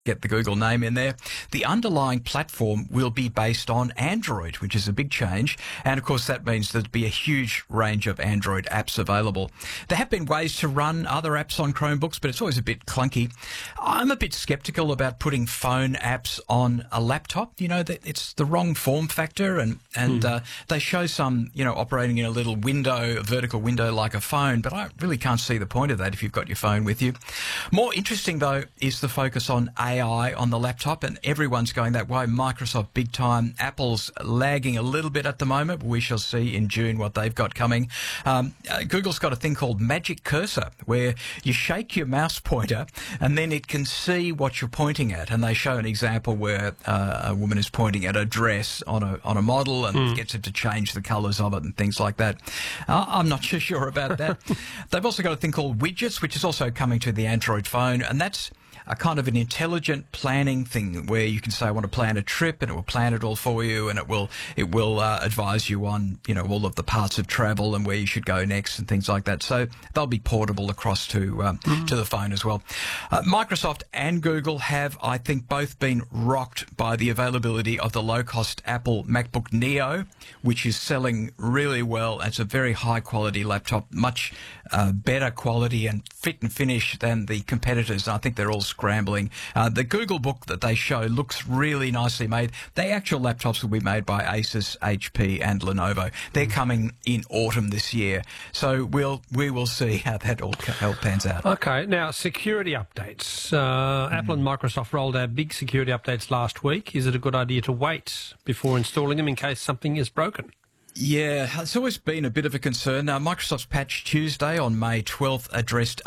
get the Google name in there. The underlying platform will be based on Android, which is a big change. And of course, that means there'd be a huge range of Android apps available. There have been ways to run other apps on Chromebooks, but it's always a bit clunky. I'm a bit skeptical about putting phone apps on a laptop. You know, that it's the wrong form factor, and they show some, you know, operating in a little window, a vertical window like a phone, but I really can't see the point of that if you've got your phone with you. More interesting, though, is the focus on AI on the laptop, and everyone's going that way. Microsoft big time. Apple's lagging a little bit at the moment, but we shall see in June what they've got coming. Google's got a thing called Magic Cursor, where you shake your mouse pointer and then it can see what you're pointing at. And they show an example where a woman is pointing at a dress on a model and gets it to change the colours of it and things like that. I'm not too sure about that. They've also got a thing called Widgets, which is also coming to the Android phone, and that's a kind of an intelligent planning thing where you can say, I want to plan a trip, and it will plan it all for you, and it will advise you on, you know, all of the parts of travel and where you should go next and things like that. So they'll be portable across to the phone as well. Microsoft and Google have, I think, both been rocked by the availability of the low-cost Apple MacBook Neo, which is selling really well. It's a very high-quality laptop, much better quality and fit and finish than the competitors. I think they're all scrambling. The Google Book that they show looks really nicely made. The actual laptops will be made by Asus, HP and Lenovo. They're coming in autumn this year. So we will see how that all pans out. Okay, now security updates. Apple and Microsoft rolled out big security updates last week. Is it a good idea to wait before installing them in case something is broken? Yeah, it's always been a bit of a concern. Now, Microsoft's Patch Tuesday on May 12th addressed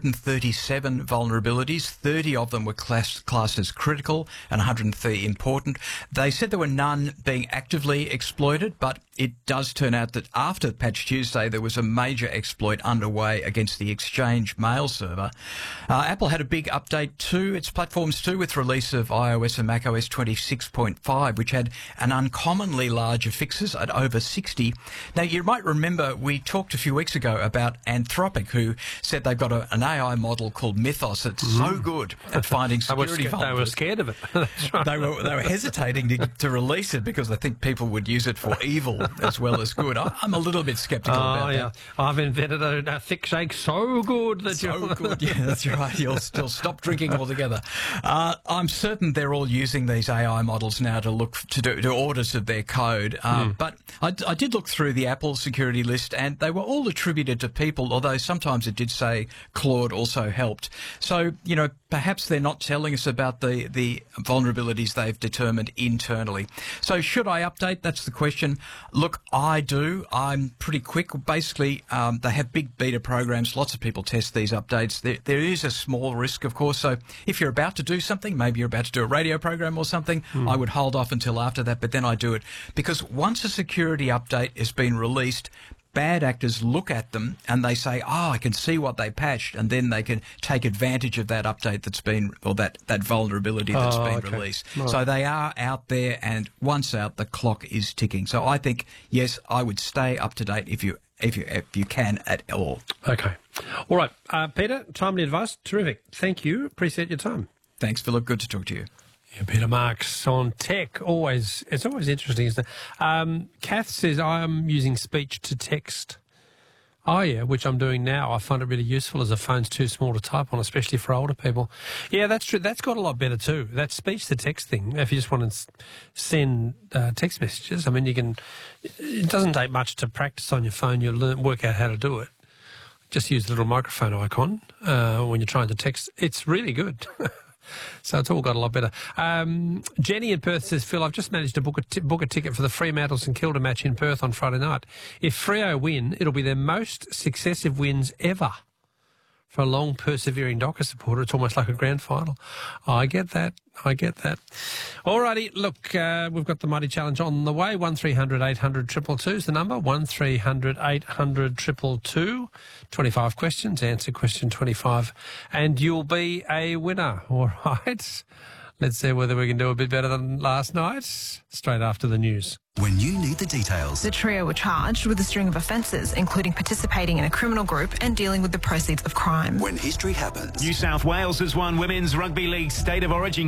137 vulnerabilities. 30 of them were classed as critical and 130 important. They said there were none being actively exploited, but it does turn out that after Patch Tuesday, there was a major exploit underway against the Exchange mail server. Apple had a big update to its platforms too, with release of iOS and macOS 26.5, which had an uncommonly larger fixes at over 60. Now, you might remember we talked a few weeks ago about Anthropic, who said they've got an AI model called Mythos that's so good at finding security vulnerabilities. They were scared of it. That's right. They were hesitating to release it because they think people would use it for evil as well as good. I'm a little bit sceptical about that. I've invented a thick shake so good that good. Yeah, that's right. You'll still stop drinking altogether. I'm certain they're all using these AI models now to look to do audits of their code. But I did look through the Apple security list, and they were all attributed to people, although sometimes it did say Claude also helped. So, you know, perhaps they're not telling us about the vulnerabilities they've determined internally. So should I update? That's the question. Look, I do. I'm pretty quick. Basically, they have big beta programs. Lots of people test these updates. There is a small risk, of course. So if you're about to do something, maybe you're about to do a radio program or something, I would hold off until after that, but then I do it. Because once a security update has been released, bad actors look at them and they say, oh, I can see what they patched, and then they can take advantage of that update that's been, or that vulnerability that's been released. Right. So they are out there, and once out, the clock is ticking. So I think, yes, I would stay up to date if you can at all. Okay. All right. Peter, timely advice. Terrific. Thank you. Appreciate your time. Thanks, Philip. Good to talk to you. Yeah, Peter Marks on tech. It's always interesting, isn't it? Kath says, I am using speech to text. Oh, yeah, which I'm doing now. I find it really useful as the phone's too small to type on, especially for older people. Yeah, that's true. That's got a lot better too. That speech to text thing, if you just want to send text messages, I mean, it doesn't take much to practice on your phone. You'll work out how to do it. Just use the little microphone icon when you're trying to text. It's really good. So it's all got a lot better. Jenny in Perth says, Phil, I've just managed to book a ticket for the Fremantle St Kilda match in Perth on Friday night. If Freo win, it'll be their most successive wins ever. For a long, persevering Docker supporter, it's almost like a grand final. I get that. All righty, look, we've got the Mighty Challenge on the way. 1300 800 222 is the number. 1300 800 222. 25 questions, answer question 25, and you'll be a winner. All right. Let's see whether we can do a bit better than last night, straight after the news. When you need the details. The trio were charged with a string of offences, including participating in a criminal group and dealing with the proceeds of crime. When history happens. New South Wales has won Women's Rugby League State of Origin